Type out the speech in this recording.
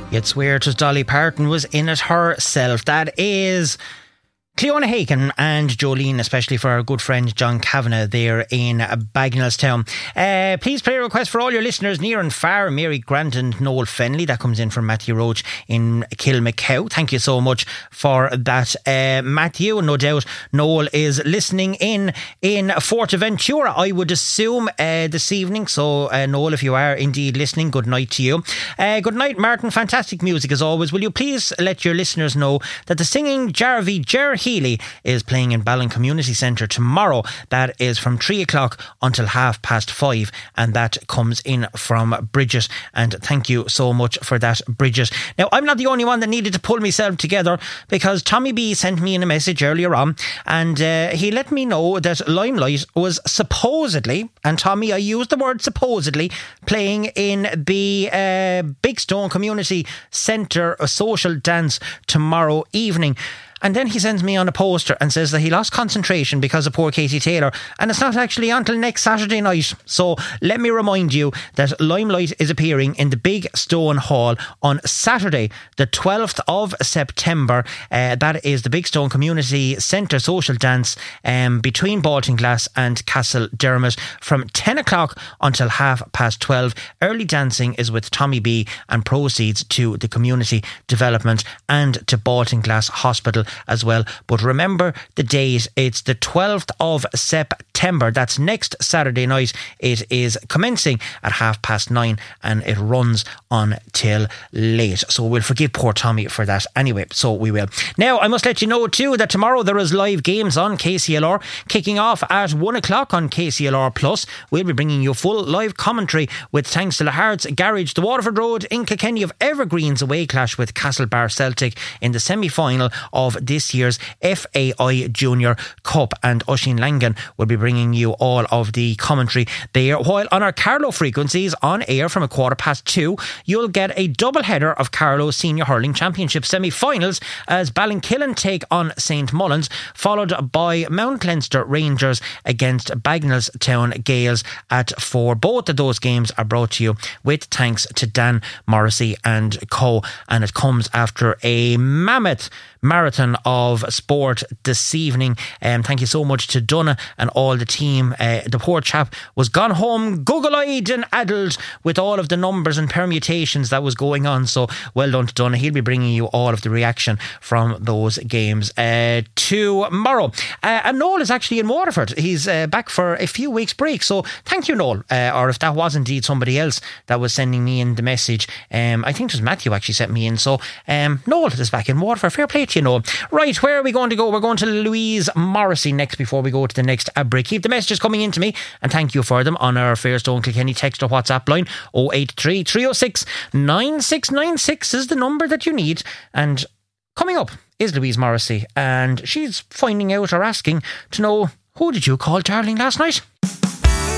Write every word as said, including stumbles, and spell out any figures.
You'd swear it was Dolly Parton was in it herself. That is Cleona Haken and Jolene, especially for our good friend John Kavanagh there in Bagnallstown. Uh, please play a request for all your listeners near and far. Mary Grant and Noel Fenley. That comes in from Matthew Roach in Kilmacow. Thank you so much for that, uh, Matthew. No doubt Noel is listening in in Forteventura, I would assume, uh, this evening. So, uh, Noel, if you are indeed listening, good night to you. Uh, good night, Martin. Fantastic music as always. Will you please let your listeners know that the singing Jarvie Ger Healy is playing in Ballin Community Centre tomorrow. That is from three o'clock until half past five, and that comes in from Bridget. And thank you so much for that, Bridget. Now, I'm not the only one that needed to pull myself together, because Tommy B sent me in a message earlier on, and uh, he let me know that Limelight was supposedly, and Tommy, I used the word supposedly, playing in the uh, Big Stone Community Centre social dance tomorrow evening. And then he sends me on a poster and says that he lost concentration because of poor Katie Taylor, and it's not actually until next Saturday night. So let me remind you that Limelight is appearing in the Big Stone Hall on Saturday the twelfth of September. Uh, that is the Big Stone Community Centre social dance um, between Baltinglass and Castle Dermot from ten o'clock until half past twelve. Early dancing is with Tommy B and proceeds to the community development and to Baltinglass Hospital as well. But remember the date, it's the twelfth of September. That's next Saturday night. It is commencing at half past nine and it runs on till late. So we'll forgive poor Tommy for that anyway. So we will. Now I must let you know too that tomorrow there is live games on K C L R kicking off at one o'clock on K C L R Plus. We'll be bringing you full live commentary with thanks to the Hearts Garage, the Waterford Road in Kilkenny of Evergreens away clash with Castlebar Celtic in the semi-final of this year's F A I Junior Cup, and Oisin Langan will be bringing you all of the commentary there. While on our Carlow frequencies on air from a quarter past two, you'll get a double header of Carlow Senior Hurling Championship semi-finals as Ballinkillen take on Saint Mullins, followed by Mount Leinster Rangers against Bagnallstown Gales at four. Both of those games are brought to you with thanks to Dan Morrissey and Co, and it comes after a mammoth marathon of sport this evening. Um, thank you so much to Donna and all the team. Uh, the poor chap was gone home goggle-eyed and addled with all of the numbers and permutations that was going on. So well done to Donna. He'll be bringing you all of the reaction from those games uh, tomorrow. Uh, and Noel is actually in Waterford. He's uh, back for a few weeks break. So thank you, Noel. Uh, or if that was indeed somebody else that was sending me in the message, um, I think it was Matthew actually sent me in. So um, Noel is back in Waterford. Fair play to you, Noel. Right, where are we going to go? We're going to Louise Morrissey next before we go to the next uh, break. Keep the messages coming in to me and thank you for them on our Fairstone Kilkenny text or WhatsApp line. oh eight three, three oh six, nine six nine six is the number that you need. And coming up is Louise Morrissey, and she's finding out or asking to know, who did you call darling last night?